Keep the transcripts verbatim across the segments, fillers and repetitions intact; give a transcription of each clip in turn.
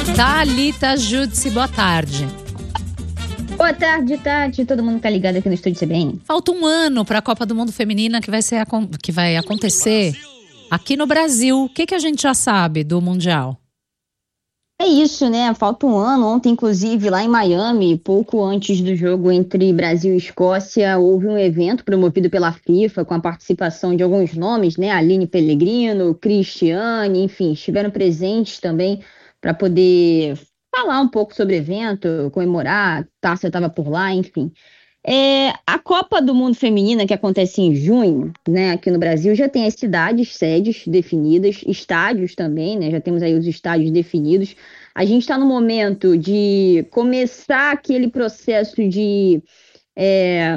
Thalita Judice, boa tarde. Boa tarde, Tati. Todo mundo tá ligado aqui no Estúdio C B N. Falta um ano para a Copa do Mundo Feminina que vai, ser, que vai acontecer aqui no Brasil. O que, que a gente já sabe do Mundial? É isso, né? Falta um ano. Ontem, inclusive, lá em Miami, pouco antes do jogo entre Brasil e Escócia, houve um evento promovido pela FIFA com a participação de alguns nomes, né? Aline Pellegrino, Cristiane, enfim, estiveram presentes também para poder falar um pouco sobre o evento, comemorar. A Tássia estava por lá, enfim. É, a Copa do Mundo Feminina, que acontece em junho, né, aqui no Brasil, já tem as cidades, sedes definidas, estádios também, né, já temos aí os estádios definidos. A gente está no momento de começar aquele processo de é,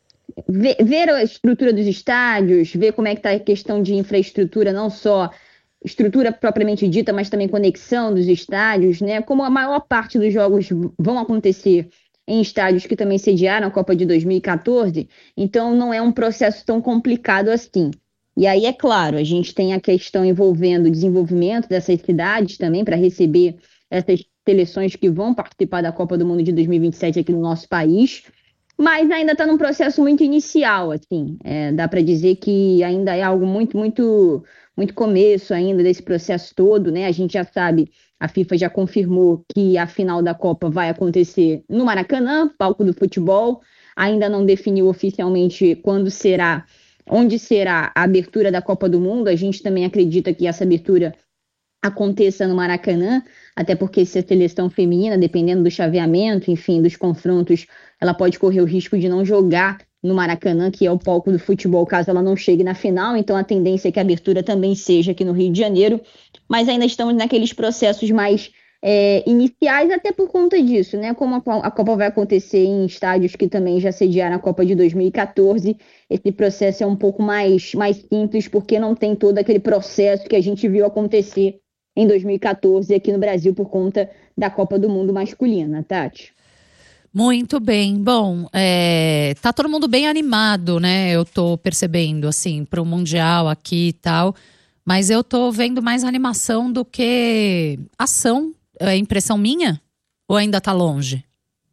ver, ver a estrutura dos estádios, ver como é que está a questão de infraestrutura, não só estrutura propriamente dita, mas também conexão dos estádios, né, como a maior parte dos jogos vão acontecer em estádios que também sediaram a Copa de dois mil e quatorze, então não é um processo tão complicado assim. E aí, é claro, a gente tem a questão envolvendo o desenvolvimento dessas cidades também para receber essas seleções que vão participar da Copa do Mundo de dois mil e vinte e sete aqui no nosso país, mas ainda está num processo muito inicial, assim, é, dá para dizer que ainda é algo muito, muito, muito começo ainda desse processo todo, né? A gente já sabe, a FIFA já confirmou que a final da Copa vai acontecer no Maracanã, palco do futebol, ainda não definiu oficialmente quando será, onde será a abertura da Copa do Mundo. A gente também acredita que essa abertura aconteça no Maracanã, até porque se a seleção feminina, dependendo do chaveamento, enfim, dos confrontos, ela pode correr o risco de não jogar no Maracanã, que é o palco do futebol, caso ela não chegue na final. Então a tendência é que a abertura também seja aqui no Rio de Janeiro, mas ainda estamos naqueles processos mais é, iniciais, até por conta disso, né? Como a, a Copa vai acontecer em estádios que também já sediaram a Copa de dois mil e quatorze, esse processo é um pouco mais, mais simples, porque não tem todo aquele processo que a gente viu acontecer em dois mil e quatorze aqui no Brasil por conta da Copa do Mundo masculina, Tati. Muito bem. Bom, é, tá todo mundo bem animado, né? Eu tô percebendo, assim, pro Mundial aqui e tal, mas eu tô vendo mais animação do que ação. É impressão minha? Ou ainda tá longe?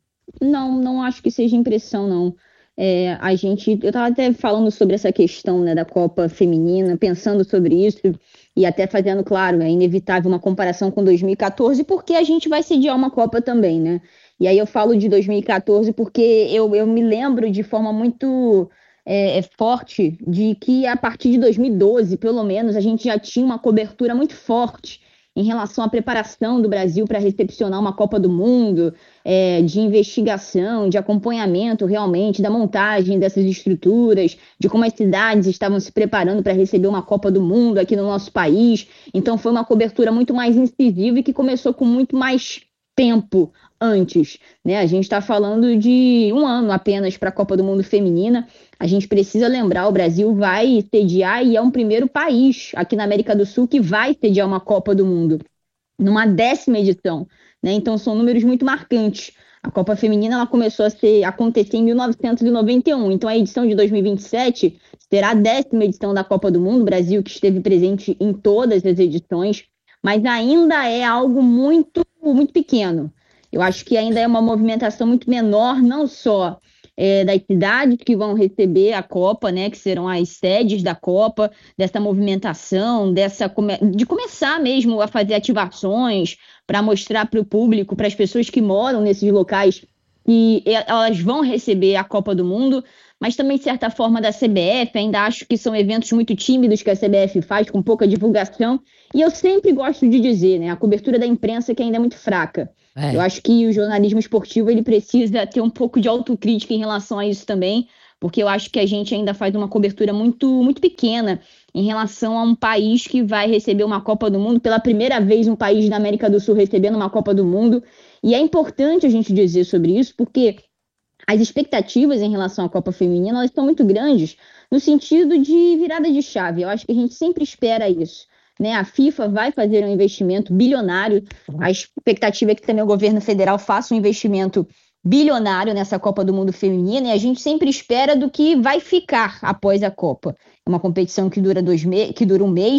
Não, não acho que seja impressão, não. É, a gente, eu estava até falando sobre essa questão, né, da Copa Feminina, pensando sobre isso e até fazendo, claro, é inevitável uma comparação com dois mil e quatorze, porque a gente vai sediar uma Copa também, né? E aí eu falo de dois mil e quatorze porque eu, eu me lembro de forma muito é, forte de que a partir de dois mil e doze, pelo menos, a gente já tinha uma cobertura muito forte em relação à preparação do Brasil para recepcionar uma Copa do Mundo, é, de investigação, de acompanhamento realmente, da montagem dessas estruturas, de como as cidades estavam se preparando para receber uma Copa do Mundo aqui no nosso país. Então foi uma cobertura muito mais incisiva e que começou com muito mais tempo antes, né? A gente está falando de um ano apenas para a Copa do Mundo Feminina. A gente precisa lembrar, o Brasil vai sediar e é um primeiro país aqui na América do Sul que vai sediar uma Copa do Mundo, numa décima edição, né? Então são números muito marcantes. A Copa Feminina ela começou a ser, acontecer em mil novecentos e noventa e um, então a edição de dois mil e vinte e sete será a décima edição da Copa do Mundo, o Brasil que esteve presente em todas as edições, mas ainda é algo muito, muito pequeno. Eu acho que ainda é uma movimentação muito menor, não só é, das cidades que vão receber a Copa, né, que serão as sedes da Copa, dessa movimentação, dessa de começar mesmo a fazer ativações para mostrar para o público, para as pessoas que moram nesses locais, que elas vão receber a Copa do Mundo, mas também, de certa forma, da C B F. Ainda acho que são eventos muito tímidos que a C B F faz, com pouca divulgação. E eu sempre gosto de dizer, né, a cobertura da imprensa que ainda é muito fraca. É. Eu acho que o jornalismo esportivo ele precisa ter um pouco de autocrítica em relação a isso também, porque eu acho que a gente ainda faz uma cobertura muito, muito pequena em relação a um país que vai receber uma Copa do Mundo, pela primeira vez um país da América do Sul recebendo uma Copa do Mundo. E é importante a gente dizer sobre isso, porque as expectativas em relação à Copa Feminina elas são muito grandes no sentido de virada de chave. Eu acho que a gente sempre espera isso, né? A FIFA vai fazer um investimento bilionário. A expectativa é que também o governo federal faça um investimento bilionário nessa Copa do Mundo Feminina, e a gente sempre espera do que vai ficar após a Copa. É uma competição que dura, dois me- que dura um mês,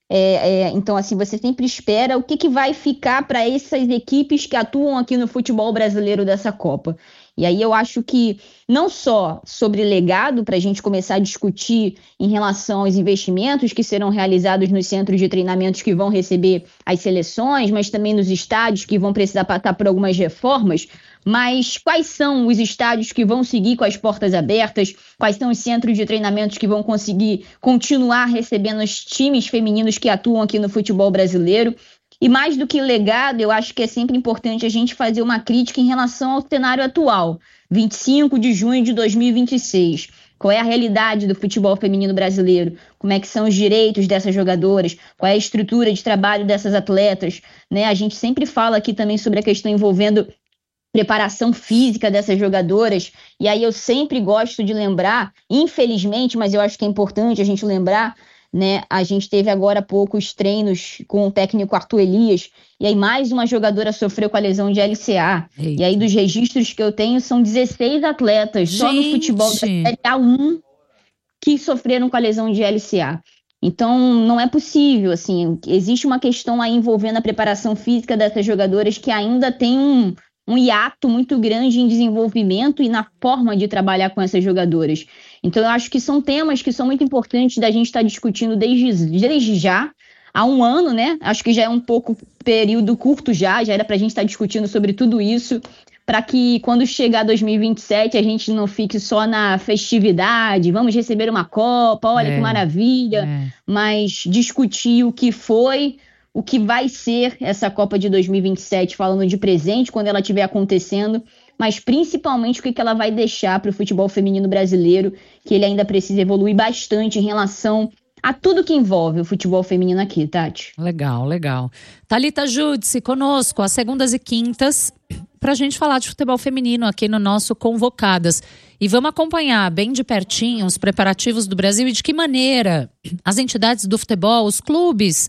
É, é, então, assim, você sempre espera o que, que vai ficar para essas equipes que atuam aqui no futebol brasileiro dessa Copa. E aí eu acho que não só sobre legado, para a gente começar a discutir em relação aos investimentos que serão realizados nos centros de treinamentos que vão receber as seleções, mas também nos estádios que vão precisar passar por algumas reformas, mas quais são os estádios que vão seguir com as portas abertas, quais são os centros de treinamentos que vão conseguir continuar recebendo os times femininos que atuam aqui no futebol brasileiro. E mais do que legado, eu acho que é sempre importante a gente fazer uma crítica em relação ao cenário atual, vinte e cinco de junho de dois mil e vinte e seis. Qual é a realidade do futebol feminino brasileiro? Como é que são os direitos dessas jogadoras? Qual é a estrutura de trabalho dessas atletas? Né? A gente sempre fala aqui também sobre a questão envolvendo preparação física dessas jogadoras, e aí eu sempre gosto de lembrar, infelizmente, mas eu acho que é importante a gente lembrar, né? A gente teve agora há pouco os treinos com o técnico Arthur Elias, e aí mais uma jogadora sofreu com a lesão de L C A. Eita. E aí dos registros que eu tenho, são dezesseis atletas, gente, só no futebol da Série A um, que sofreram com a lesão de L C A. Então, não é possível, assim, existe uma questão aí envolvendo a preparação física dessas jogadoras que ainda tem um, um hiato muito grande em desenvolvimento e na forma de trabalhar com essas jogadoras. Então, eu acho que são temas que são muito importantes da gente estar discutindo desde, desde já, há um ano, né? Acho que já é um pouco período curto já, já era para a gente estar discutindo sobre tudo isso, para que quando chegar dois mil e vinte e sete a gente não fique só na festividade, vamos receber uma Copa, olha é, que maravilha, é. Mas discutir o que foi, o que vai ser essa Copa de dois mil e vinte e sete, falando de presente, quando ela estiver acontecendo, mas principalmente o que ela vai deixar para o futebol feminino brasileiro, que ele ainda precisa evoluir bastante em relação a tudo que envolve o futebol feminino aqui, Tati. Legal, legal. Thalita Judice conosco às segundas e quintas para a gente falar de futebol feminino aqui no nosso Convocadas. E vamos acompanhar bem de pertinho os preparativos do Brasil e de que maneira as entidades do futebol, os clubes,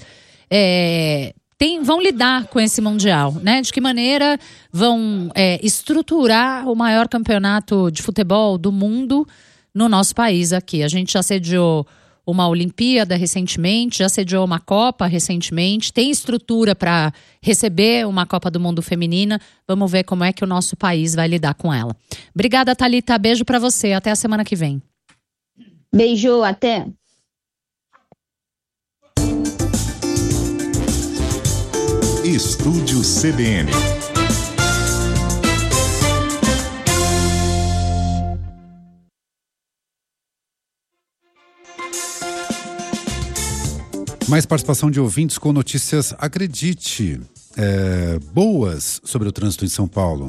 é, tem, vão lidar com esse Mundial, né? De que maneira vão é, estruturar o maior campeonato de futebol do mundo no nosso país aqui. A gente já sediou uma Olimpíada recentemente, já sediou uma Copa recentemente, tem estrutura para receber uma Copa do Mundo feminina. Vamos ver como é que o nosso país vai lidar com ela. Obrigada, Thalita. Beijo para você. Até a semana que vem. Beijo, até. Estúdio C B N. Mais participação de ouvintes com notícias, acredite, é, boas sobre o trânsito em São Paulo.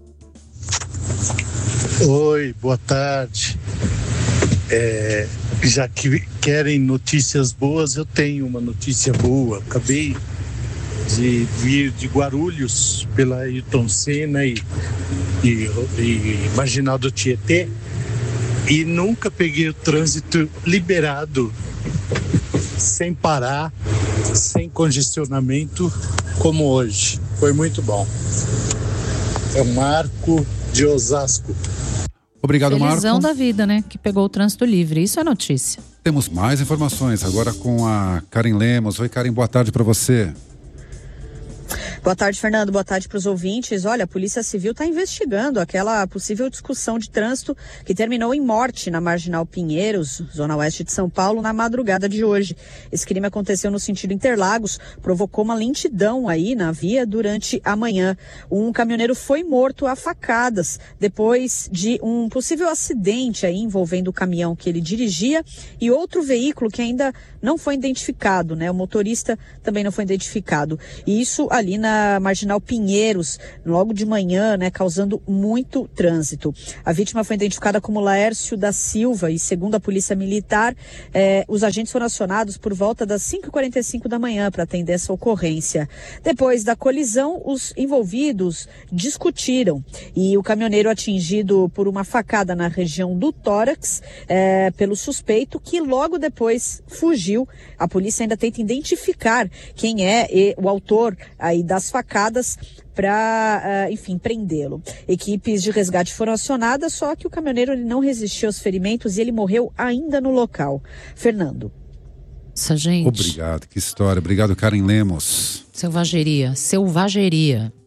Oi, boa tarde. É, já que querem notícias boas, eu tenho uma notícia boa. Acabei de vir de Guarulhos pela Ayrton Senna e, e, e Marginal do Tietê e nunca peguei o trânsito liberado, sem parar, sem congestionamento como hoje. Foi muito bom. É o Marco de Osasco. Obrigado, Marco. Felizão da vida, né? Que pegou o trânsito livre. Isso é notícia. Temos mais informações agora com a Karen Lemos. Oi, Karen, boa tarde para você. Boa tarde, Fernando. Boa tarde para os ouvintes. Olha, a Polícia Civil está investigando aquela possível discussão de trânsito que terminou em morte na Marginal Pinheiros, zona oeste de São Paulo, na madrugada de hoje. Esse crime aconteceu no sentido Interlagos, provocou uma lentidão aí na via durante a manhã. Um caminhoneiro foi morto a facadas depois de um possível acidente aí envolvendo o caminhão que ele dirigia e outro veículo que ainda não foi identificado, né? O motorista também não foi identificado. E isso ali na Marginal Pinheiros, logo de manhã, né, causando muito trânsito. A vítima foi identificada como Laércio da Silva e, segundo a Polícia Militar, eh, os agentes foram acionados por volta das cinco e quarenta e cinco da manhã para atender essa ocorrência. Depois da colisão, os envolvidos discutiram e o caminhoneiro atingido por uma facada na região do tórax eh, pelo suspeito, que logo depois fugiu. A polícia ainda tenta identificar quem é e, o autor aí das facadas para, uh, enfim, prendê-lo. Equipes de resgate foram acionadas, só que o caminhoneiro ele não resistiu aos ferimentos e ele morreu ainda no local. Fernando. Nossa, gente. Obrigado, que história. Obrigado, Karen Lemos. Selvageria, selvageria.